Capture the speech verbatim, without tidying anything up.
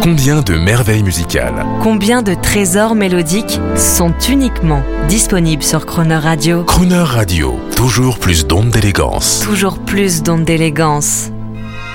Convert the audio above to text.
Combien de merveilles musicales, Combien de trésors mélodiques sont uniquement disponibles sur Croner Radio. Croner Radio, toujours plus d'ondes d'élégance. Toujours plus d'ondes d'élégance.